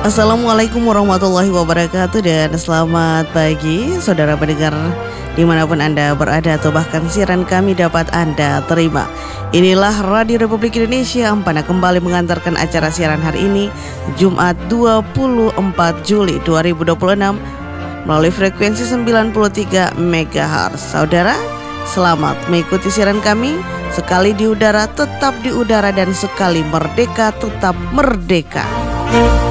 Assalamualaikum warahmatullahi wabarakatuh dan selamat pagi saudara pendengar dimanapun Anda berada atau bahkan siaran kami dapat Anda terima. Inilah Radio Republik Indonesia Ampana kembali mengantarkan acara siaran hari ini Jumat 24 Juli 2026 melalui frekuensi 93 MHz. Saudara, selamat mengikuti siaran kami. Sekali di udara tetap di udara dan sekali merdeka tetap merdeka.